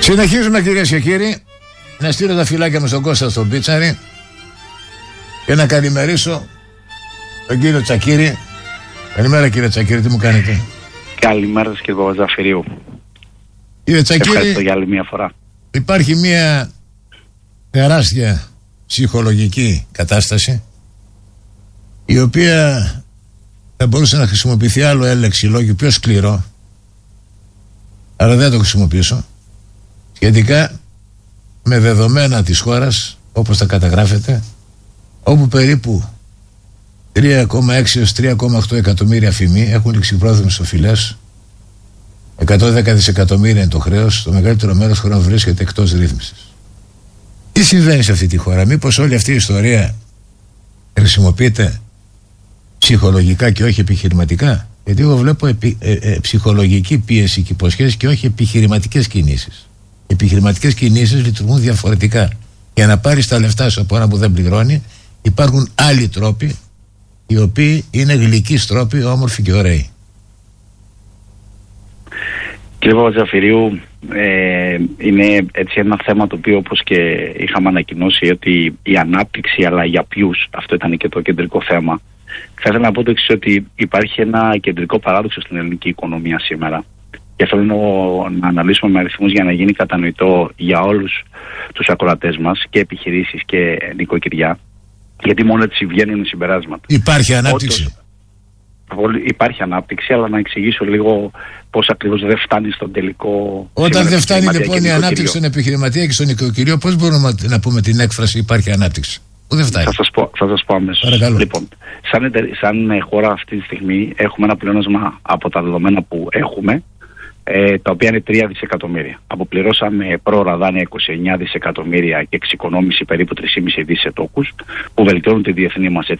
Συνεχίζουμε, κυρίες και κύριοι. Να στείλω τα φυλάκια μου στον Κώστα στον Πίτσαρη και να καλημερίσω τον κύριο Τσακίρη. Καλημέρα, κύριε Τσακίρη, τι μου κάνετε? Καλημέρα σας, κύριε Παπαζαφυρίου. Κύριε Τσακίρη, ευχαριστώ για άλλη μια φορά. Υπάρχει μια τεράστια ψυχολογική κατάσταση, η οποία θα μπορούσε να χρησιμοποιηθεί άλλο λεξιλόγιο πιο σκληρό, αλλά δεν το χρησιμοποιήσω, σχετικά με δεδομένα της χώρας όπως τα καταγράφεται, όπου περίπου 3,6 έως 3,8 εκατομμύρια φημοί έχουν ληξιπρόθεσμες οφειλές, 110 δισεκατομμύρια είναι το χρέος, το μεγαλύτερο μέρος χρόνου βρίσκεται εκτός ρύθμισης. Τι συμβαίνει σε αυτή τη χώρα? Μήπως όλη αυτή η ιστορία χρησιμοποιείται ψυχολογικά και όχι επιχειρηματικά? Γιατί εγώ βλέπω ψυχολογική πίεση και υποσχέσεις και όχι επιχειρηματικές κινήσεις. Οι επιχειρηματικές κινήσεις λειτουργούν διαφορετικά. Για να πάρεις τα λεφτά σου από ένα που δεν πληρώνει, υπάρχουν άλλοι τρόποι, οι οποίοι είναι γλυκοί τρόποι, όμορφοι και ωραίοι. Κύριε Παπαζαφυρίου, είναι έτσι ένα θέμα το οποίο, όπως και είχαμε ανακοινώσει, ότι η ανάπτυξη, αλλά για ποιους, αυτό ήταν και το κεντρικό θέμα. Θα ήθελα να πω το εξής, ότι υπάρχει ένα κεντρικό παράδοξο στην ελληνική οικονομία σήμερα και θέλω να αναλύσουμε με αριθμούς για να γίνει κατανοητό για όλους τους ακροατές μας, και επιχειρήσεις και νοικοκυριά, γιατί μόνο έτσι βγαίνουν οι συμπεράσματα. Υπάρχει ανάπτυξη? Υπάρχει ανάπτυξη, αλλά να εξηγήσω λίγο πώς ακριβώς δεν φτάνει στον τελικό. Όταν δεν φτάνει λοιπόν η ανάπτυξη στον επιχειρηματία και στον νοικοκυριό, πώς μπορούμε να πούμε την έκφραση υπάρχει ανάπτυξη? Που δεν φτάνει. Θα σας πω αμέσως. Παρακαλώ. Λοιπόν, σαν χώρα αυτή τη στιγμή έχουμε ένα πλεόνασμα από τα δεδομένα που έχουμε, τα οποία είναι 3 δισεκατομμύρια. Αποπληρώσαμε πρόωρα δάνεια 29 δισεκατομμύρια και εξοικονόμηση περίπου 3,5 δις σε τόκους, που βελτιώνουν τη διεθνή μας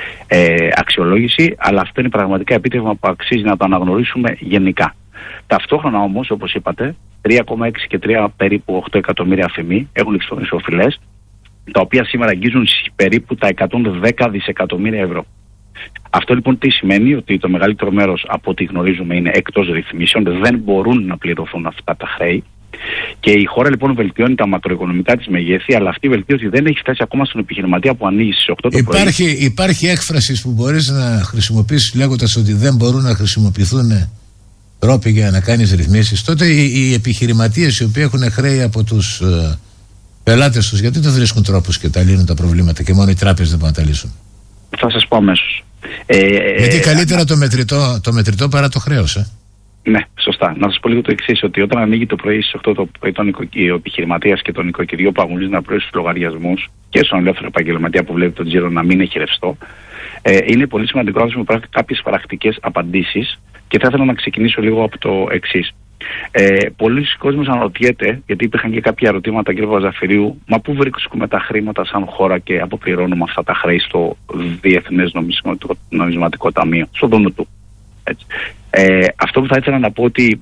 αξιολόγηση, αλλά αυτό είναι πραγματικά επίτευγμα που αξίζει να το αναγνωρίσουμε γενικά. Ταυτόχρονα όμως, όπως είπατε, 3,6 και 3 περίπου 8 εκατομμύρια φημοί έχουν ληξιπρόθεσμες οφειλές, τα οποία σήμερα αγγίζουν περίπου τα 110 δισεκατομμύρια ευρώ. Αυτό λοιπόν τι σημαίνει? Ότι το μεγαλύτερο μέρος από ό,τι γνωρίζουμε είναι εκτός ρυθμίσεων, δεν μπορούν να πληρωθούν αυτά τα χρέη, και η χώρα λοιπόν βελτιώνει τα μακροοικονομικά της μεγέθη, αλλά αυτή η βελτίωση δεν έχει φτάσει ακόμα στον επιχειρηματία που ανοίγει στις 8 το πρωί. Υπάρχει έκφραση που μπορείς να χρησιμοποιήσεις λέγοντας ότι δεν μπορούν να χρησιμοποιηθούν τρόποι για να κάνεις ρυθμίσεις? Τότε οι επιχειρηματίες οι οποίοι έχουν χρέη από τους πελάτες τους, γιατί δεν βρίσκουν τρόπους και τα λύνουν τα προβλήματα και μόνο οι τράπεζες δεν μπορούν να τα λύσουν? Θα σας πω αμέσως. Γιατί καλύτερα το μετρητό παρά το χρέος, Ναι, σωστά. Να σας πω λίγο το εξής, ότι όταν ανοίγει το πρωί στις 8 το πρωί ο επιχειρηματίας και το νοικοκυριό που αγωνίζει να πληρώσει τους λογαριασμούς, και στον ελεύθερο επαγγελματία που βλέπει τον τζίρο να μην έχει ρευστό, είναι πολύ σημαντικό να δώσουμε κάποιες πρακτικές απαντήσεις, και θα ήθελα να ξεκινήσω λίγο από το εξής. Πολλοί κόσμος αναρωτιέται, γιατί υπήρχαν και κάποια ερωτήματα, κύριε Παπαζαφυρίου, μα πού βρίσκουμε τα χρήματα σαν χώρα και αποπληρώνουμε αυτά τα χρέη στο Διεθνές Νομισματικό Ταμείο, στο δούνο του? Έτσι. Αυτό που θα ήθελα να πω, ότι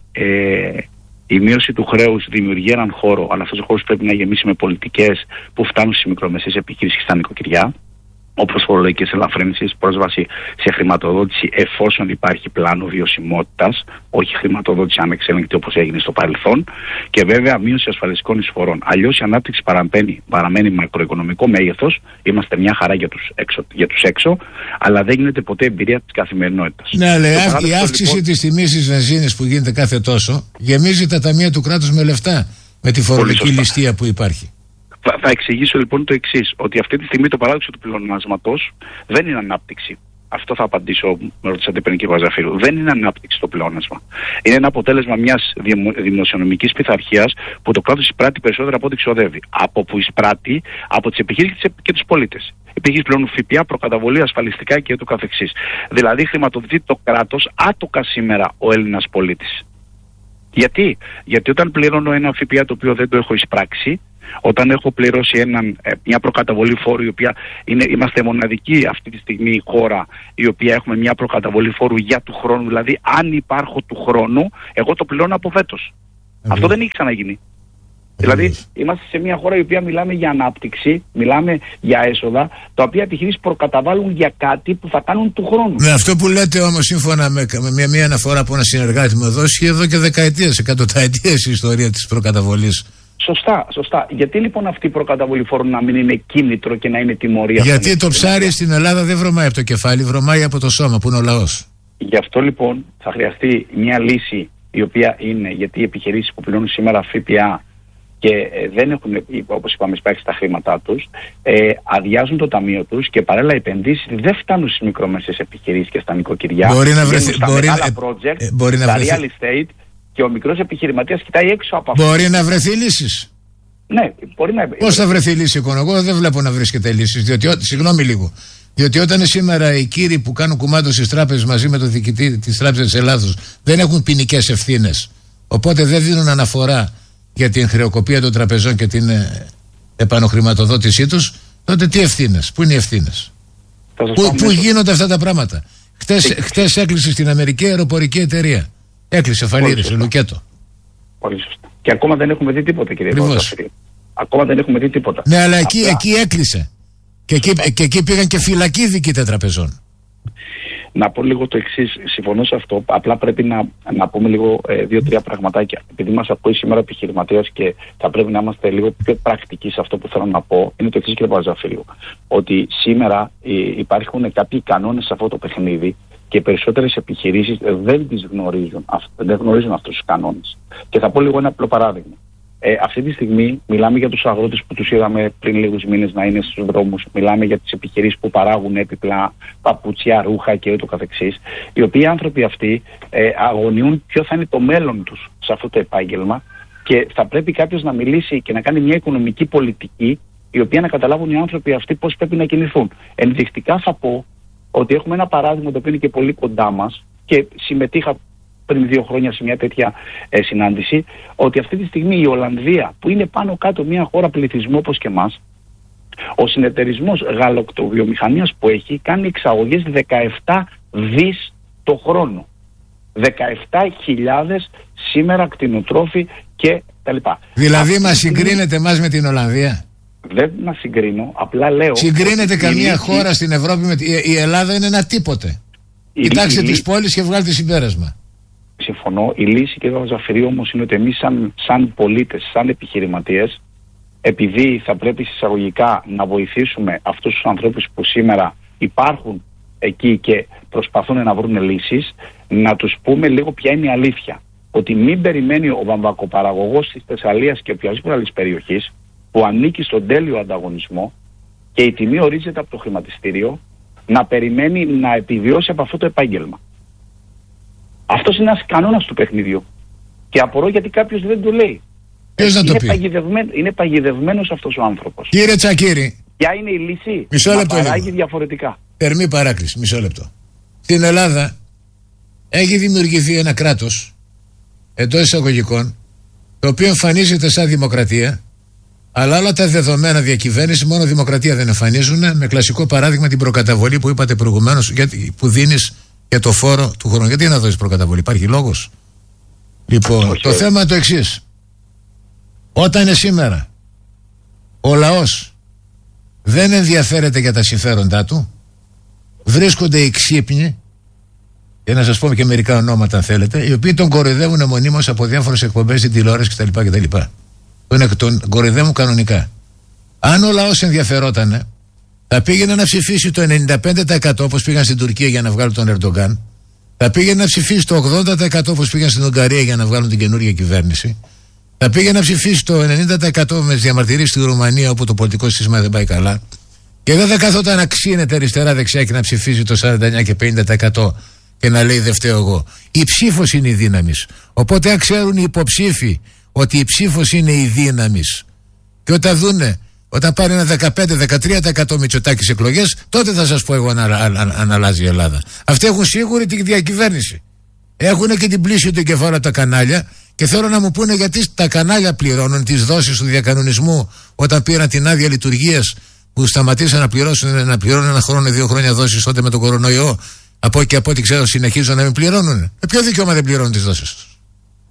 η μείωση του χρέους δημιουργεί έναν χώρο, αλλά αυτός ο χώρος πρέπει να γεμίσει με πολιτικές που φτάνουν στις μικρομεσαίες επιχειρήσεις και στα νοικοκυριά, όπως φορολογικές ελαφρύνσεις, πρόσβαση σε χρηματοδότηση εφόσον υπάρχει πλάνο βιωσιμότητας, όχι χρηματοδότηση ανεξέλεγκτη όπως έγινε στο παρελθόν, και βέβαια μείωση ασφαλιστικών εισφορών. Αλλιώς η ανάπτυξη παραμένει μακροοικονομικό μέγεθος, είμαστε μια χαρά για τους έξω, αλλά δεν γίνεται ποτέ εμπειρία της καθημερινότητας. Ναι, αλλά η αύξηση λοιπόν της τιμής της βενζίνης που γίνεται κάθε τόσο γεμίζει τα ταμεία του κράτους με λεφτά, με τη φορολογική ληστεία που υπάρχει. Θα εξηγήσω λοιπόν το εξής, ότι αυτή τη στιγμή το παράδοξο του πλεονάσματος δεν είναι ανάπτυξη. Αυτό θα απαντήσω, με ρωτήσατε πριν, κύριε Παπαζαφυρίου. Δεν είναι ανάπτυξη το πλεόνασμα. Είναι ένα αποτέλεσμα μιας δημοσιονομικής πειθαρχίας που το κράτος εισπράττει περισσότερα από ό,τι ξοδεύει. Από που εισπράττει? Από τις επιχειρήσεις και τους πολίτες. Οι επιχειρήσεις πληρώνουν ΦΠΑ, προκαταβολή, ασφαλιστικά και ούτω καθεξής. Δηλαδή χρηματοδοτεί το κράτος άτοκα σήμερα ο Έλληνας πολίτης. Γιατί όταν πληρώνω ένα ΦΠΑ το οποίο δεν το έχω εισπράξει, όταν έχω πληρώσει μια προκαταβολή φόρου, η οποία είμαστε μοναδική αυτή τη στιγμή χώρα η οποία έχουμε μια προκαταβολή φόρου για του χρόνου, δηλαδή αν υπάρχω του χρόνου, εγώ το πληρώνω από φέτος. Αυτό δεν έχει ξαναγίνει. Δηλαδή, είμαστε σε μια χώρα η οποία μιλάμε για ανάπτυξη, μιλάμε για έσοδα, τα οποία επιχειρήσεις προκαταβάλουν για κάτι που θα κάνουν του χρόνου. Ναι, αυτό που λέτε όμως, σύμφωνα με μια αναφορά από ένα συνεργάτη μου εδώ, ισχύει εδώ και δεκαετίες, εκατονταετίες η ιστορία της προκαταβολής. Σωστά. Γιατί λοιπόν αυτή η προκαταβολή φόρων να μην είναι κίνητρο και να είναι τιμωρία? Γιατί το ψάρι στην Ελλάδα δεν βρωμάει από το κεφάλι, βρωμάει από το σώμα, που είναι ο λαός. Γι' αυτό λοιπόν θα χρειαστεί μια λύση, η οποία είναι, γιατί οι επιχειρήσεις που πληρώνουν σήμερα ΦΠΑ και δεν έχουν, όπως είπαμε, σπάξει τα χρήματά τους, αδειάζουν το ταμείο τους και παράλληλα οι επενδύσεις δεν φτάνουν στις μικρομεσαίες επιχειρήσεις και στα νοικοκυριά. Μπορεί να βρεθεί, στα μεγάλα project, στα real estate, και ο μικρός επιχειρηματίας κοιτάει έξω από αυτό. Μπορεί να βρεθεί λύσεις. Ναι, μπορεί να. Πώς θα βρεθεί λύση, εγώ δεν βλέπω να βρίσκεται λύσεις. Συγγνώμη λίγο. Διότι όταν σήμερα οι κύριοι που κάνουν κουμάντο στις τράπεζες μαζί με τον διοικητή της Τράπεζας της Ελλάδος δεν έχουν ποινικές ευθύνες, οπότε δεν δίνουν αναφορά για την χρεοκοπία των τραπεζών και την επανοχρηματοδότησή τους, τότε τι ευθύνες, πού είναι οι ευθύνες? Πού γίνονται αυτά τα πράγματα? Χτες έκλεισε στην Αμερική αεροπορική εταιρεία. Έκλεισε, φαλήρισε, λουκέτο. Πολύ σωστά. Και ακόμα δεν έχουμε δει τίποτα, κύριε Παπαδόπουλο. Ακόμα δεν έχουμε δει τίποτα. Ναι, αλλά εκεί έκλεισε. Και εκεί πήγαν και φυλακοί διοικητές τραπεζών. Να πω λίγο το εξής, συμφωνώ σε αυτό. Απλά πρέπει να πούμε λίγο 2-3 πραγματάκια. Επειδή μας ακούει σήμερα επιχειρηματίας και θα πρέπει να είμαστε λίγο πιο πρακτικοί σε αυτό που θέλω να πω, είναι το εξής, κύριε Παπαζαφύλου. Ότι σήμερα υπάρχουν κάποιοι κανόνες σε αυτό το παιχνίδι και οι περισσότερες επιχειρήσεις δεν γνωρίζουν αυτούς τους κανόνες. Και θα πω λίγο ένα απλό παράδειγμα. Αυτή τη στιγμή μιλάμε για τους αγρότες που τους είδαμε πριν λίγους μήνες να είναι στους δρόμους. Μιλάμε για τις επιχειρήσεις που παράγουν έπιπλα, παπούτσια, ρούχα και ούτω καθεξής. Οι οποίοι άνθρωποι αυτοί αγωνιούν ποιο θα είναι το μέλλον τους σε αυτό το επάγγελμα και θα πρέπει κάποιος να μιλήσει και να κάνει μια οικονομική πολιτική η οποία να καταλάβουν οι άνθρωποι αυτοί πώς πρέπει να κινηθούν. Ενδεικτικά θα πω ότι έχουμε ένα παράδειγμα το οποίο είναι και πολύ κοντά μας και συμμετείχα πριν 2 χρόνια σε μια τέτοια συνάντηση, ότι αυτή τη στιγμή η Ολλανδία, που είναι πάνω κάτω μια χώρα πληθυσμού όπως και εμάς, ο συνεταιρισμός γαλακτοβιομηχανίας που έχει κάνει εξαγωγές 17 δις το χρόνο. 17.000 σήμερα κτηνοτρόφοι και τα λοιπά. Δηλαδή μας συγκρίνεται εμάς με την Ολλανδία? Δεν μας συγκρίνω, απλά λέω... Συγκρίνεται καμία χώρα στην Ευρώπη με η Ελλάδα? Είναι ένα τίποτε. Κοιτάξτε τις πόλεις και βγάλτε συμπέρασμα. Συμφωνώ. Η λύση, κύριε Ζαφυρίου, όμως είναι ότι εμείς σαν πολίτες, σαν επιχειρηματίες, επειδή θα πρέπει εισαγωγικά να βοηθήσουμε αυτούς τους ανθρώπους που σήμερα υπάρχουν εκεί και προσπαθούν να βρουν λύσεις, να τους πούμε λίγο ποια είναι η αλήθεια. Ότι μην περιμένει ο βαμβακοπαραγωγός της Θεσσαλίας και οποιασδήποτε άλλης περιοχής που ανήκει στον τέλειο ανταγωνισμό και η τιμή ορίζεται από το χρηματιστήριο, να περιμένει να επιβιώσει από αυτό το επάγγελμα. Αυτός είναι ένας κανόνας του παιχνιδιού. Και απορώ γιατί κάποιος δεν το λέει. Ποιος να το πει? Είναι παγιδευμένος αυτός ο άνθρωπος. Κύριε Τσακίρη, ποια είναι η λύση? Μισό λεπτό. Να παράγει διαφορετικά. Θερμή παράκληση, μισό λεπτό. Στην Ελλάδα έχει δημιουργηθεί ένα κράτος εντός εισαγωγικών, το οποίο εμφανίζεται σαν δημοκρατία, αλλά όλα τα δεδομένα διακυβέρνηση μόνο δημοκρατία δεν εμφανίζουν, με κλασικό παράδειγμα την προκαταβολή που είπατε προηγουμένως, που δίνεις για το φόρο του χρόνου. Γιατί να δώσεις προκαταβολή, υπάρχει λόγος? Λοιπόν, το θέμα είναι το εξής. Όταν είναι σήμερα ο λαός δεν ενδιαφέρεται για τα συμφέροντά του, βρίσκονται οι ξύπνοι, για να σας πω και μερικά ονόματα αν θέλετε, οι οποίοι τον κοροϊδεύουν μονίμως από διάφορες εκπομπές στην τηλεόραση κτλ. Τον κοροϊδεύουν κανονικά. Αν ο λαός ενδιαφερόταν, θα πήγαινε να ψηφίσει το 95% όπως πήγαν στην Τουρκία για να βγάλουν τον Ερντογκάν, θα πήγαινε να ψηφίσει το 80% όπως πήγαν στην Ουγγαρία για να βγάλουν την καινούργια κυβέρνηση, θα πήγαινε να ψηφίσει το 90% με τις διαμαρτυρίες στη Ρουμανία όπου το πολιτικό σύστημα δεν πάει καλά, και δεν θα καθόταν να ξύνεται αριστερά-δεξιά και να ψηφίζει το 49% και 50% και να λέει δεν φταίω εγώ. Η ψήφος είναι η δύναμη. Οπότε αν ξέρουν οι υποψήφοι ότι η ψήφος είναι η δύναμη, και όταν πάρει ένα 15-13% Μητσοτάκης εκλογές, τότε θα σας πω εγώ αν αλλάζει η Ελλάδα. Αυτοί έχουν σίγουρη τη διακυβέρνηση. Έχουν και την πλήση του κεφάλου τα κανάλια, και θέλω να μου πούνε γιατί τα κανάλια πληρώνουν τις δόσεις του διακανονισμού όταν πήραν την άδεια λειτουργίας, που σταματήσαν να πληρώνουν 1 χρόνο, 2 χρόνια δόσεις τότε με τον κορονοϊό. Από ό,τι ξέρω συνεχίζουν να μην πληρώνουν. Με ποιο δικαίωμα δεν πληρώνουν τις δόσεις τους?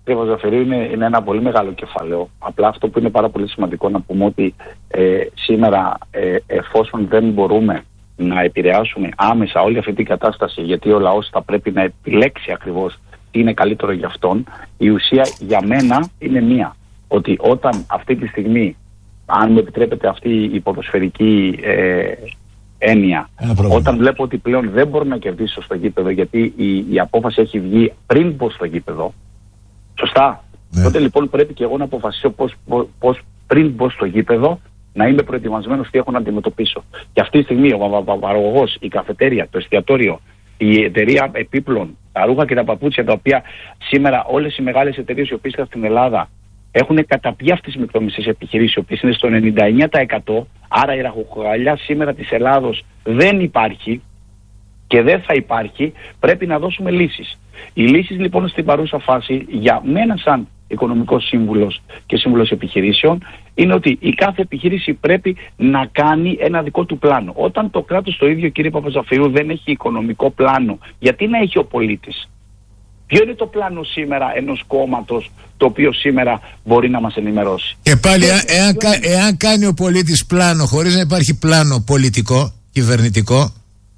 Κύριε Βαζαφερίου, είναι ένα πολύ μεγάλο κεφάλαιο. Απλά αυτό που είναι πάρα πολύ σημαντικό να πούμε ότι σήμερα εφόσον δεν μπορούμε να επηρεάσουμε άμεσα όλη αυτή την κατάσταση, γιατί ο λαός θα πρέπει να επιλέξει ακριβώς τι είναι καλύτερο για αυτόν, η ουσία για μένα είναι μία. Ότι όταν αυτή τη στιγμή, αν μου επιτρέπετε αυτή η ποδοσφαιρική έννοια, όταν βλέπω ότι πλέον δεν μπορώ να κερδίσω στο γήπεδο γιατί η απόφαση έχει βγει πριν μπω στο γήπεδο, σωστά, τότε λοιπόν πρέπει και εγώ να αποφασίσω πώς πριν μπω στο γήπεδο να είμαι προετοιμασμένος τι έχω να αντιμετωπίσω. Και αυτή τη στιγμή ο παραγωγός, η καφετέρια, το εστιατόριο, η εταιρεία επίπλων, τα ρούχα και τα παπούτσια, τα οποία σήμερα όλες οι μεγάλες εταιρείες οι οποίες ήταν στην Ελλάδα έχουν καταπιεί αυτές τις μικρομεσαίες επιχειρήσεις, οι οποίες είναι στο 99%. Άρα η ραχοκοκαλιά σήμερα της Ελλάδος δεν υπάρχει και δεν θα υπάρχει. Πρέπει να δώσουμε λύσεις. Οι λύσεις λοιπόν στην παρούσα φάση για μένα σαν οικονομικός σύμβουλος και σύμβουλος επιχειρήσεων είναι ότι η κάθε επιχείρηση πρέπει να κάνει ένα δικό του πλάνο. Όταν το κράτος το ίδιο, κύριε Παπαζαφυρού, δεν έχει οικονομικό πλάνο, γιατί να έχει ο πολίτης? Ποιο είναι το πλάνο σήμερα ενός κόμματος το οποίο σήμερα μπορεί να μας ενημερώσει? Και πάλι εάν κάνει ο πολίτης πλάνο χωρίς να υπάρχει πλάνο πολιτικό, κυβερνητικό,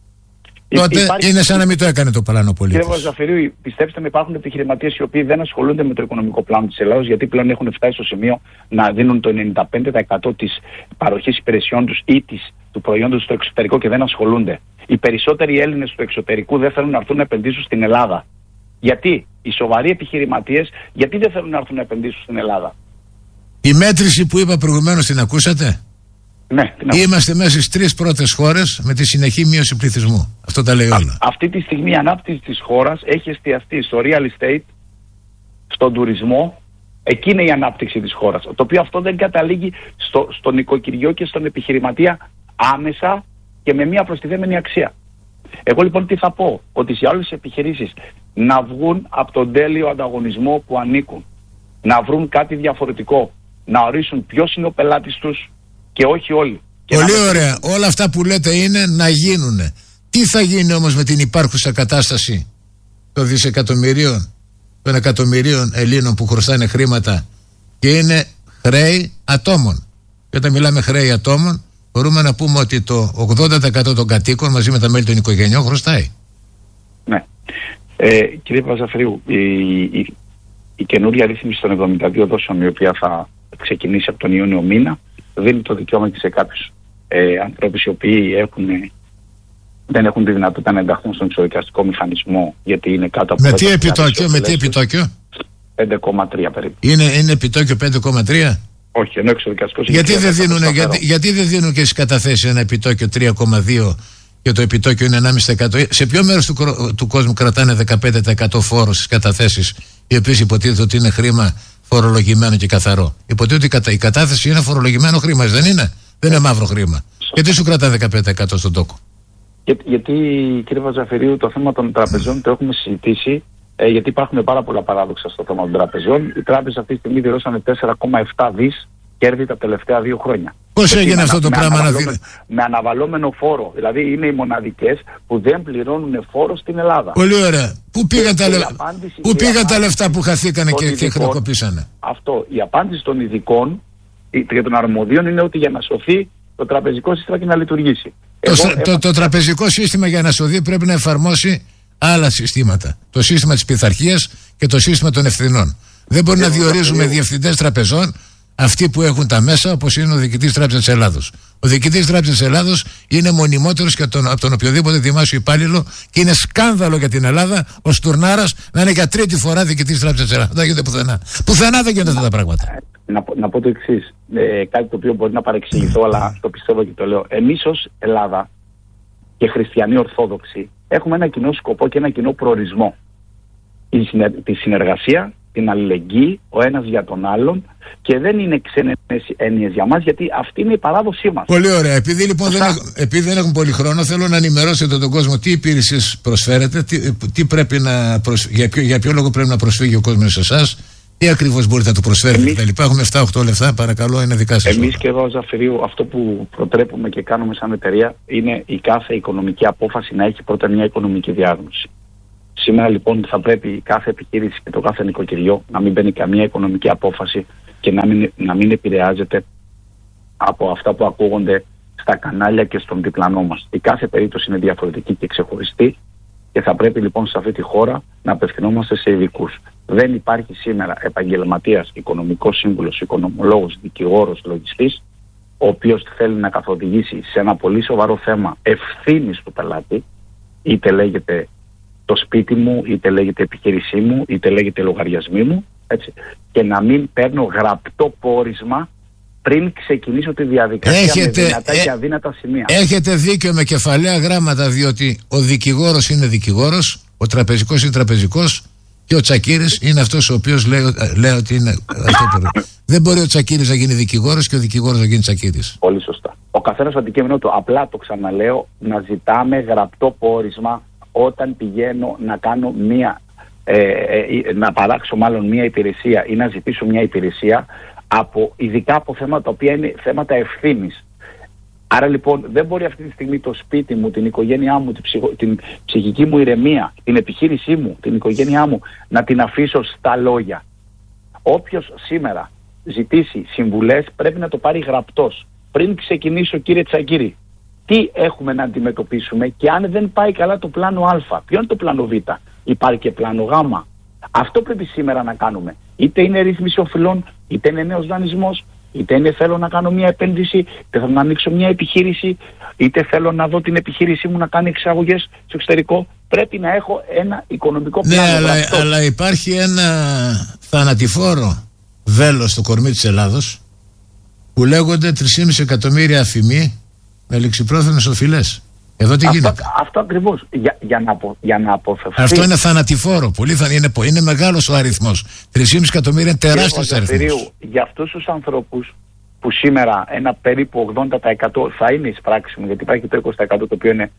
τότε είναι σαν να μην το έκανε το πλάνο πολίτης. Κύριε Βαζαφυρίου, πιστέψτε με, υπάρχουν επιχειρηματίες οι οποίοι δεν ασχολούνται με το οικονομικό πλάνο της Ελλάδος, γιατί πλέον έχουν φτάσει στο σημείο να δίνουν το 95% της παροχής υπηρεσιών τους ή του προϊόντος στο εξωτερικό και δεν ασχολούνται. Οι περισσότεροι Έλληνες του εξωτερικού δεν θέλουν να έρθουν να επενδύσουν στην Ελλάδα. Γιατί? Οι σοβαροί επιχειρηματίες, γιατί δεν θέλουν να έρθουν να επενδύσουν στην Ελλάδα? Η μέτρηση που είπα προηγουμένως την ακούσατε? Ναι, είμαστε μέσα στις 3 πρώτες χώρες με τη συνεχή μείωση πληθυσμού. Αυτό τα λέει όλα. Αυτή τη στιγμή η ανάπτυξη της χώρας έχει εστιαστεί στο real estate, στον τουρισμό. Εκεί είναι η ανάπτυξη της χώρας. Το οποίο αυτό δεν καταλήγει στον νοικοκυριό και στον επιχειρηματία άμεσα και με μια προστιθέμενη αξία. Εγώ λοιπόν τι θα πω? Ότι σε όλες τις επιχειρήσεις να βγουν από τον τέλειο ανταγωνισμό που ανήκουν, να βρουν κάτι διαφορετικό, να ορίσουν ποιος είναι ο πελάτης τους και όχι όλοι. Πολύ ωραία. Όλα αυτά που λέτε είναι να γίνουνε. Τι θα γίνει όμως με την υπάρχουσα κατάσταση των δισεκατομμυρίων, των εκατομμυρίων Ελλήνων που χρωστάνε χρήματα και είναι χρέη ατόμων? Και όταν μιλάμε χρέη ατόμων, μπορούμε να πούμε ότι το 80% των κατοίκων μαζί με τα μέλη των οικογενειών χρωστάει. Ναι. Κύριε Παπαζαφυρίου, η καινούρια ρύθμιση των 72 δόσεων, η οποία θα ξεκινήσει από τον Ιούνιο μήνα, δίνει το δικαίωμα και σε κάποιους ανθρώπους οι οποίοι δεν έχουν τη δυνατότητα να ενταχθούν στον εξοδικαστικό μηχανισμό, γιατί είναι κάτω από... Με τι επιτόκιο? 5,3 περίπου. Είναι επιτόκιο 5,3? Όχι, ενώ εξοδικαστικός... Γιατί δεν δίνουν και στις καταθέσεις ένα επιτόκιο 3,2 και το επιτόκιο είναι 1,5%? Σε ποιο μέρος του κόσμου κρατάνε 15% φόρο στις καταθέσεις, οι οποίες υποτίθεται ότι είναι χρήμα φορολογημένο και καθαρό? Υποτίθεται ότι η κατάθεση είναι φορολογημένο χρήμα, δεν είναι? Δεν είναι μαύρο χρήμα. Γιατί σου κρατά 15% στον τόκο? Γιατί, κύριε Βαζαφυρίου, το θέμα των τραπεζών το έχουμε συζητήσει, γιατί υπάρχουν πάρα πολλά παράδοξα στο θέμα των τραπεζών. Οι τράπεζες αυτή τη στιγμή δηλώσανε 4,7 δις κέρδη τα τελευταία 2 χρόνια. Πώς έγινε αυτό το πράγμα με αναβαλόμενο φόρο. Δηλαδή είναι οι μοναδικές που δεν πληρώνουν φόρο στην Ελλάδα. Πολύ ωραία. Πού πήγαν τα λεφτά που χαθήκανε και χρεοκοπήσανε? Αυτό. Η απάντηση των ειδικών και των αρμοδίων είναι ότι για να σωθεί το τραπεζικό σύστημα και να λειτουργήσει. Το τραπεζικό σύστημα για να σωθεί πρέπει να εφαρμόσει άλλα συστήματα. Το σύστημα της πειθαρχίας και το σύστημα των ευθυνών. Δεν μπορεί να διορίζουμε διευθυντές τραπεζών αυτοί που έχουν τα μέσα, όπως είναι ο διοικητής Τράπεζας της Ελλάδος. Ο διοικητής Τράπεζας της Ελλάδος είναι μονιμότερος και από τον οποιοδήποτε δημόσιο υπάλληλο και είναι σκάνδαλο για την Ελλάδα ο Στουρνάρας να είναι για 3η φορά διοικητής Τράπεζας της Ελλάδος. Δεν γίνεται πουθενά. Πουθενά δεν γίνονται αυτά τα πράγματα. Να πω το εξής. Κάτι το οποίο μπορεί να παρεξηγηθώ, αλλά το πιστεύω και το λέω. Εμείς ως Ελλάδα και χριστιανοί Ορθόδοξοι έχουμε ένα κοινό σκοπό και ένα κοινό προορισμό. Τη συνεργασία, την αλληλεγγύη, ο ένας για τον άλλον, και δεν είναι ξένες έννοιες για μας, γιατί αυτή είναι η παράδοσή μας. Πολύ ωραία. Επειδή λοιπόν δεν έχουν πολύ χρόνο, θέλω να ενημερώσετε τον κόσμο τι υπηρεσίες προσφέρετε, τι πρέπει για ποιο λόγο πρέπει να προσφύγει ο κόσμος σε εσάς, τι ακριβώς μπορείτε να του προσφέρετε κτλ. Έχουμε 7-8 λεπτά, παρακαλώ, είναι δικά σας. Εμείς και εδώ, Ζαφυρίου, αυτό που προτρέπουμε και κάνουμε σαν εταιρεία είναι η κάθε οικονομική απόφαση να έχει πρώτα μια οικονομική διάγνωση. Σήμερα λοιπόν θα πρέπει κάθε επιχείρηση και το κάθε νοικοκυριό να μην μπαίνει καμία οικονομική απόφαση και να μην επηρεάζεται από αυτά που ακούγονται στα κανάλια και στον διπλανό μας. Η κάθε περίπτωση είναι διαφορετική και ξεχωριστή και θα πρέπει λοιπόν σε αυτή τη χώρα να απευθυνόμαστε σε ειδικούς. Δεν υπάρχει σήμερα επαγγελματίας, οικονομικός σύμβουλος, οικονομολόγος, δικηγόρος, λογιστής, ο οποίος θέλει να καθοδηγήσει σε ένα πολύ σοβαρό θέμα ευθύνης του πελάτη, είτε λέγεται το σπίτι μου, είτε λέγεται επιχείρησή μου, είτε λέγεται λογαριασμοί μου, έτσι, και να μην παίρνω γραπτό πόρισμα πριν ξεκινήσω τη διαδικασία με δυνατά και αδύνατα σημεία. Έχετε δίκιο με κεφαλαία γράμματα, διότι ο δικηγόρος είναι δικηγόρος, ο τραπεζικός είναι τραπεζικός και ο Τσακίρης είναι αυτός ο οποίος λέει ότι είναι αυτό. Δεν μπορεί ο Τσακίρης να γίνει δικηγόρος και ο δικηγόρος να γίνει Τσακίρης. Πολύ σωστά. Ο καθένας στο αντικείμενο του, απλά το ξαναλέω, να ζητάμε γραπτό πόρισμα όταν πηγαίνω να κάνω να παράξω μάλλον μία υπηρεσία ή να ζητήσω μία υπηρεσία, ειδικά από θέματα τα οποία είναι θέματα ευθύνης. Άρα λοιπόν δεν μπορεί αυτή τη στιγμή το σπίτι μου, την οικογένειά μου, την ψυχική μου ηρεμία, την επιχείρησή μου, την οικογένειά μου να την αφήσω στα λόγια. Όποιος σήμερα ζητήσει συμβουλές πρέπει να το πάρει γραπτός. Πριν ξεκινήσω, κύριε Τσακίρη, τι έχουμε να αντιμετωπίσουμε και αν δεν πάει καλά το πλάνο Α, ποιο είναι το πλάνο Β, υπάρχει και πλάνο Γ. Αυτό πρέπει σήμερα να κάνουμε. Είτε είναι ρύθμιση οφειλών, είτε είναι νέος δανεισμός, είτε είναι θέλω να κάνω μια επένδυση, είτε θέλω να ανοίξω μια επιχείρηση, είτε θέλω να δω την επιχείρησή μου να κάνει εξαγωγές στο εξωτερικό. Πρέπει να έχω ένα οικονομικό πλάνο. Ναι, αλλά υπάρχει ένα θανατηφόρο βέλος στο κορμί της Ελλάδος που λέγονται 3,5 εκατομμύρια αφημοί με ληξιπρόθεσμες οφειλές. Εδώ τι γίνεται? Αυτό ακριβώς. Για να αποφευθεί. Αυτό είναι θανατηφόρο. Είναι μεγάλος ο αριθμός. 3,5 εκατομμύρια είναι τεράστιος αριθμός. Για αυτούς τους ανθρώπους που σήμερα ένα περίπου 80% θα είναι εισπράξιμο, γιατί υπάρχει το 20% το οποίο είναι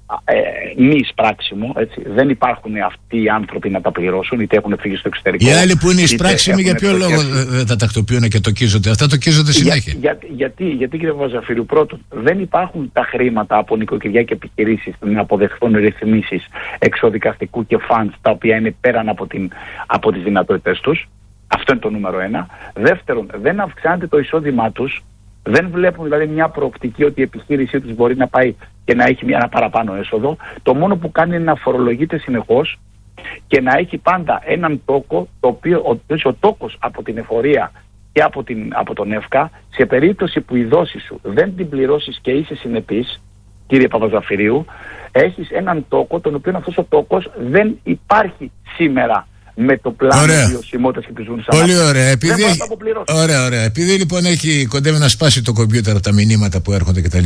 μη εισπράξιμο, έτσι. Δεν υπάρχουν αυτοί οι άνθρωποι να τα πληρώσουν, είτε έχουν φύγει στο εξωτερικό. Οι άλλοι που είναι εισπράξιμοι, για ποιο λόγο δεν τα τακτοποιούν και τοκίζονται? Αυτά τοκίζονται συνέχεια. Γιατί κύριε Βαζαφύριου, πρώτον, δεν υπάρχουν τα χρήματα από νοικοκυριά και επιχειρήσεις να αποδεχθούν ρυθμίσεις εξοδικαστικού και funds τα οποία είναι πέραν από τις δυνατότητες τους. Αυτό είναι το νούμερο ένα. Δεύτερον, δεν αυξάνεται το εισόδημά τους. Δεν βλέπουν δηλαδή μια προοπτική ότι η επιχείρησή τους μπορεί να πάει και να έχει ένα παραπάνω έσοδο. Το μόνο που κάνει είναι να φορολογείται συνεχώς και να έχει πάντα έναν τόκο, το οποίο ο τόκος από την εφορία και από τον ΕΦΚΑ, σε περίπτωση που η δόση σου δεν την πληρώσεις και είσαι συνεπής, κύριε Παπαζαφυρίου, έχεις έναν τόκο, τον οποίο αυτός ο τόκος δεν υπάρχει σήμερα με το πλάνο βιωσιμότητας και της Βουνσαμάς. Πολύ ωραία. Ωραία. Επειδή λοιπόν κοντεύει να σπάσει το κομπιούτερ τα μηνύματα που έρχονται κτλ.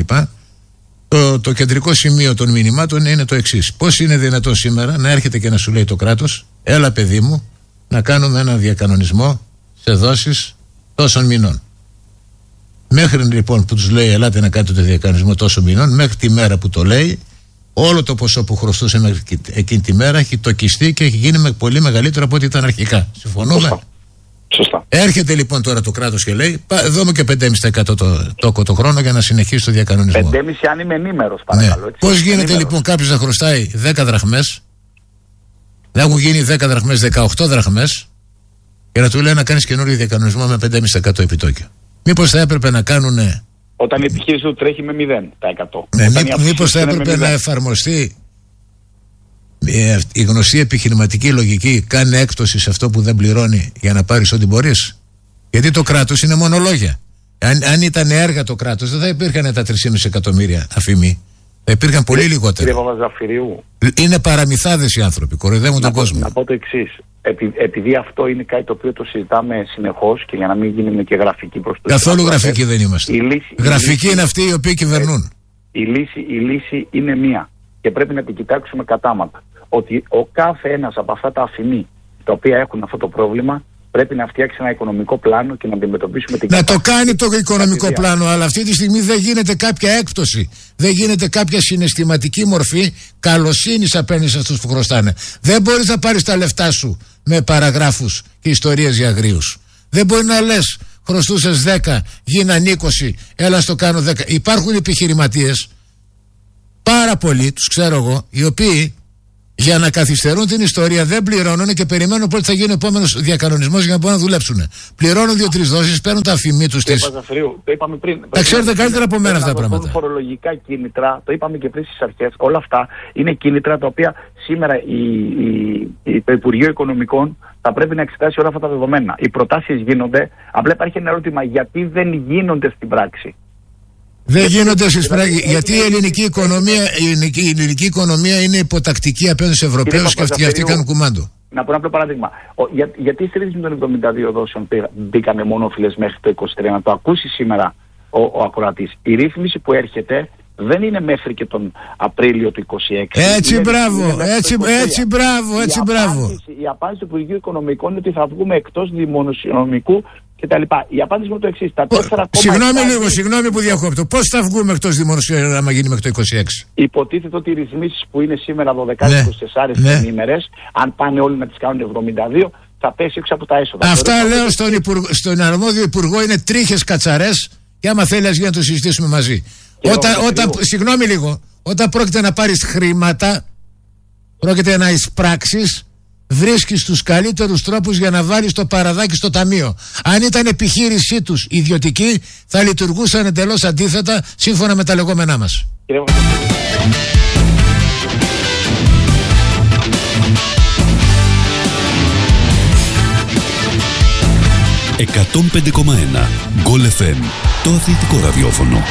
Το κεντρικό σημείο των μηνυμάτων είναι το εξής. Πώς είναι δυνατόν σήμερα να έρχεται και να σου λέει το κράτος, έλα παιδί μου, να κάνουμε ένα διακανονισμό σε δόσεις τόσων μηνών. Μέχρι λοιπόν που τους λέει ελάτε να κάνετε το διακανονισμό τόσων μηνών, μέχρι τη μέρα που το λέει, όλο το ποσό που χρωστούσε μέχρι εκείνη τη μέρα έχει τοκιστεί και έχει γίνει πολύ μεγαλύτερο από ό,τι ήταν αρχικά. Συμφωνούμε? Σωστά. Έρχεται λοιπόν τώρα το κράτος και λέει δώμε και 5,5% το τόκο το χρόνο για να συνεχίσει το διακανονισμό. 5,5% αν είμαι ενήμερος, παρακαλώ. Ναι. Πώς γίνεται λοιπόν κάποιος να χρωστάει 10 δραχμές, να έχουν γίνει 10 δραχμές 18 δραχμές και να του λέει να κάνεις καινούριο διακανονισμό με 5,5% επιτόκιο? Μήπως θα έπρεπε να κάνουνε, όταν η επιχείρηση του τρέχει με 0%. Ναι, μήπως θα έπρεπε να εφαρμοστεί η γνωστή επιχειρηματική λογική, κάνει έκπτωση σε αυτό που δεν πληρώνει για να πάρεις ό,τι μπορείς? Γιατί το κράτος είναι μόνο λόγια. Αν ήταν έργα το κράτος, δεν θα υπήρχαν τα 3,5 εκατομμύρια αφημοί. Θα υπήρχαν πολύ λιγότερα. Κύριε Παπαζαφυρίου, είναι παραμυθάδες οι άνθρωποι, κοροϊδεύουν τον κόσμο. Να πω το εξής. Επειδή αυτό είναι κάτι το οποίο το συζητάμε συνεχώς και για να μην γίνουμε και γραφικοί προς τους... Καθόλου γραφικοί δεν είμαστε. Γραφικοί είναι αυτοί οι οποίοι κυβερνούν. Η λύση είναι μία και πρέπει να την κοιτάξουμε κατάματα. Ότι ο κάθε ένας από αυτά τα αφημί τα οποία έχουν αυτό το πρόβλημα πρέπει να φτιάξει ένα οικονομικό πλάνο και να αντιμετωπίσουμε την κατάσταση. Να το κάνει το οικονομικό πλάνο, αλλά αυτή τη στιγμή δεν γίνεται κάποια έκπτωση. Δεν γίνεται κάποια συναισθηματική μορφή καλοσύνης απέναντι σε αυτούς που χρωστάνε. Δεν μπορείς να πάρεις τα λεφτά σου με παραγράφους και ιστορίες για αγρίους. Δεν μπορεί να λες χρωστούσες 10, γίναν 20, έλα στο κάνω 10. Υπάρχουν επιχειρηματίες, πάρα πολλοί, τους ξέρω εγώ, οι οποίοι για να καθυστερούν την ιστορία, δεν πληρώνουν και περιμένουν πότε θα γίνει ο επόμενος διακανονισμός για να μπορούν να δουλέψουν. Πληρώνουν 2-3 δόσεις, παίρνουν τα αφημί τους. Το είπαμε πριν. Τα ξέρετε καλύτερα από μένα αυτά τα πράγματα. Φορολογικά κίνητρα, το είπαμε και πριν στις αρχές, όλα αυτά είναι κίνητρα τα οποία σήμερα το Υπουργείο Οικονομικών θα πρέπει να εξετάσει όλα αυτά τα δεδομένα. Οι προτάσεις γίνονται, απλά υπάρχει ένα ερώτημα, γιατί δεν γίνονται στην πράξη. Δεν γίνονται στις πράξεις, γιατί η ελληνική οικονομία είναι υποτακτική απέναντι στους Ευρωπαίους και αυτοί κάνουν κουμάντο. Να πω ένα απλό παράδειγμα. Γιατί στη ρύθμιση των 72 δόσεων μπήκανε μόνο οφειλές μέχρι το 23, να το ακούσει σήμερα ο ακροατής. Η ρύθμιση που έρχεται δεν είναι μέχρι και τον Απρίλιο του 26. Έτσι μπράβο. Η απάντηση του Υπουργείου Οικονομικών είναι ότι θα βγούμε εκτός δημοσιονομικού κτλ. Η απάντηση είναι το εξής. Συγγνώμη που διακόπτω. Πώς θα βγούμε εκτός δημοσιονομικού άμα γίνει μέχρι το 26? Υποτίθεται ότι οι ρυθμίσεις που είναι σήμερα 12-24 ημέρες, αν πάνε όλοι να τις κάνουν 72, θα πέσει έξω από τα έσοδα. Αυτά λέω στον αρμόδιο υπουργό, είναι τρίχες κατσαρές και άμα θέλει ας γίνει να το συζητήσουμε μαζί. Συγγνώμη λίγο, όταν πρόκειται να πάρεις χρήματα, πρόκειται να εισπράξεις, βρίσκεις τους καλύτερους τρόπους για να βάλεις το παραδάκι στο ταμείο. Αν ήταν επιχείρησή τους ιδιωτική, θα λειτουργούσαν εντελώς αντίθετα σύμφωνα με τα λεγόμενά μας. 105,1 Goal FM, το αθλητικό ραδιόφωνο.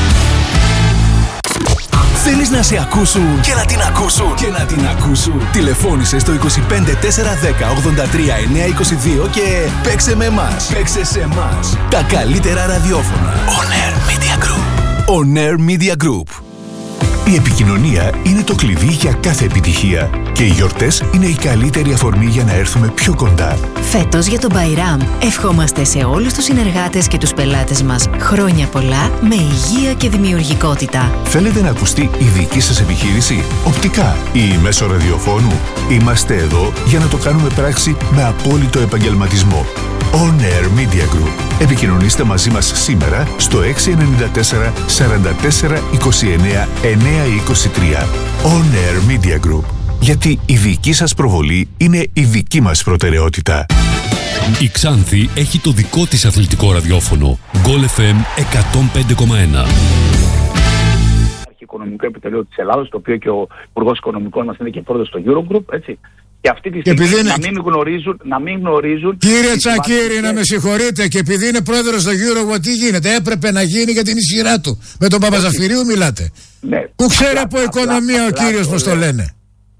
Θέλεις να σε ακούσουν και να την ακούσουν. Τηλεφώνησε στο 25 410 83 922 και παίξε με εμάς. Παίξε σε εμάς. Τα καλύτερα ραδιόφωνα. On Air Media Group. On Air Media Group. Η επικοινωνία είναι το κλειδί για κάθε επιτυχία και οι γιορτές είναι η καλύτερη αφορμή για να έρθουμε πιο κοντά. Φέτος για τον Μπαϊράμ ευχόμαστε σε όλους τους συνεργάτες και τους πελάτες μας χρόνια πολλά με υγεία και δημιουργικότητα. Θέλετε να ακουστεί η δική σας επιχείρηση, οπτικά ή μέσω ραδιοφώνου? Είμαστε εδώ για να το κάνουμε πράξη με απόλυτο επαγγελματισμό. On Air Media Group. Επικοινωνήστε μαζί μας σήμερα στο 694 44 29 923. On Air Media Group. Γιατί η δική σας προβολή είναι η δική μας προτεραιότητα. Η Ξάνθη έχει το δικό της αθλητικό ραδιόφωνο. Goal FM 105,1. Οικονομικό επιτελείο της Ελλάδος, το οποίο και ο Υπουργός Οικονομικών μας είναι και πρόεδρος στο Eurogroup, έτσι. Και αυτή τη στιγμή να μην γνωρίζουν. Κύριε Τσακίρη, να με συγχωρείτε, και επειδή είναι πρόεδρος στο Eurogroup, τι γίνεται? Έπρεπε να γίνει για την σειρά του. Με τον Παπαζαφυρίου μιλάτε. Ναι. Που ξέρει από οικονομία ο κύριος, πώς το λένε.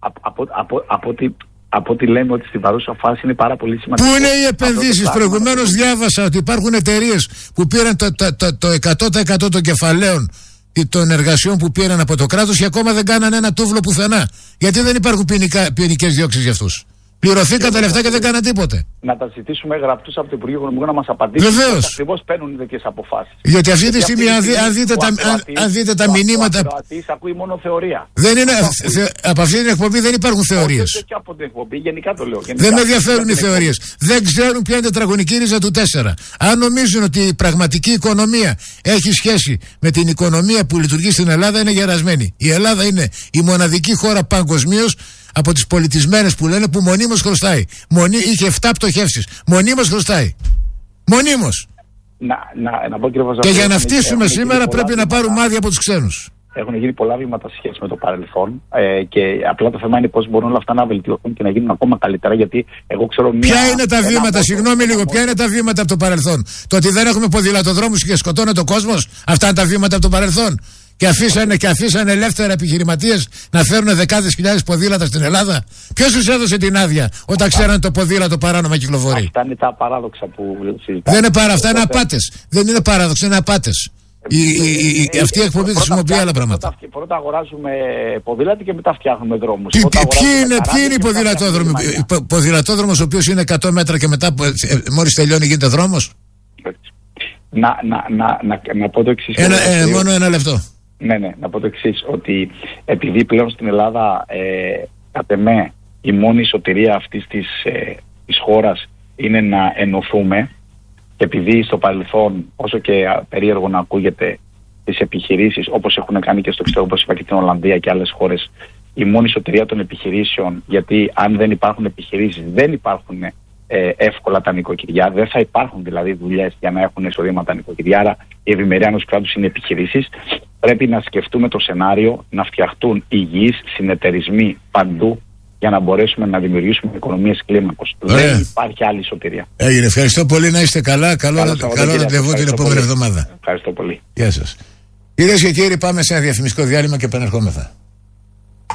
Από ό,τι λέμε ότι στην παρούσα φάση είναι πάρα πολύ σημαντικό. Πού είναι οι επενδύσεις? Προηγουμένως διάβασα ότι υπάρχουν εταιρείες που πήραν το 100% των κεφαλαίων των εργασιών που πήραν από το κράτος και ακόμα δεν κάνανε ένα τούβλο πουθενά. Γιατί δεν υπάρχουν ποινικές διώξεις για αυτούς? Πληρωθήκαν τα λεφτά και δεν κάναν τίποτε. Να τα ζητήσουμε γραπτούς από το Υπουργείο Οικονομικών να μας απαντήσουν. Βεβαίως. Ακριβώς παίρνουν τέτοιες αποφάσεις. Γιατί αυτή τη στιγμή, αν δείτε τα μηνύματα. Ο ακροατής ακούει μόνο θεωρία. Δεν είναι, από αυτή την εκπομπή δεν υπάρχουν θεωρίες. Όχι από την εκπομπή, γενικά το λέω. Δεν με ενδιαφέρουν οι θεωρίες. Δεν ξέρουν ποια είναι η τετραγωνική ρίζα του 4. Αν νομίζουν ότι η πραγματική οικονομία έχει σχέση με την οικονομία που λειτουργεί στην Ελλάδα, είναι γερασμένη. Η Ελλάδα είναι η μοναδική χώρα παγκοσμίως από τις πολιτισμένες που λένε που μονίμως χρωστάει. Είχε 7 πτωχεύσεις. Μονίμως χρωστάει. Μονίμως. Να πω, κύριε και για να φτύσουμε σήμερα πρέπει να πάρουμε άδεια από τους ξένους. Έχουν γίνει πολλά βήματα σε σχέση με το παρελθόν και απλά το θέμα είναι πώς μπορούν όλα αυτά να βελτιωθούν και να γίνουν ακόμα καλύτερα. Γιατί εγώ ξέρω ποια είναι τα βήματα, συγγνώμη λίγο, ποια είναι τα βήματα από το παρελθόν? Το ότι δεν έχουμε ποδηλατοδρόμους και σκοτώνεται ο κόσμος, αυτά είναι τα βήματα από το παρελθόν. Και αφήσανε ελεύθερα επιχειρηματίες να φέρουν δεκάδες χιλιάδες ποδήλατα στην Ελλάδα. Ποιος τους έδωσε την άδεια όταν ξέρανε το ποδήλατο παράνομα κυκλοφορεί? Αυτά είναι τα παράδοξα που συζητάμε. Δεν είναι αυτά είναι απάτες. Δεν είναι παράδοξα, είναι απάτες. Αυτή η εκπομπή χρησιμοποιεί άλλα πράγματα. Πρώτα αγοράζουμε ποδήλατα και μετά φτιάχνουμε δρόμους. Ποιοι είναι οι ποδηλατόδρομοι? Ποδηλατόδρομος ο οποίος είναι 100 μέτρα και μετά μόλις τελειώνει γίνεται δρόμος. Να πω το εξής. Μόνο ένα λεπτό. Ναι, να πω το εξής, ότι επειδή πλέον στην Ελλάδα κατ' εμέ η μόνη σωτηρία αυτής της χώρας είναι να ενωθούμε, και επειδή στο παρελθόν, όσο και περίεργο να ακούγεται, τις επιχειρήσεις όπως έχουν κάνει και στο εξωτερικό, όπως είπα και την Ολλανδία και άλλες χώρες, η μόνη σωτηρία των επιχειρήσεων, γιατί αν δεν υπάρχουν επιχειρήσεις, δεν υπάρχουν εύκολα τα νοικοκυριά, δεν θα υπάρχουν δηλαδή δουλειές για να έχουν εισοδήματα τα νοικοκυριά. Άρα η ευημερία ενός κράτους είναι επιχειρήσεις. Πρέπει να σκεφτούμε το σενάριο να φτιαχτούν υγιείς συνεταιρισμοί παντού για να μπορέσουμε να δημιουργήσουμε οικονομίες κλίμακος. Δεν υπάρχει άλλη σωτηρία. Έγινε. Ευχαριστώ πολύ, να είστε καλά. Καλό ραντεβού την επόμενη εβδομάδα. Ευχαριστώ πολύ. Γεια σας. Κυρίες και κύριοι, πάμε σε ένα διαφημιστικό διάλειμμα και επανερχόμεθα.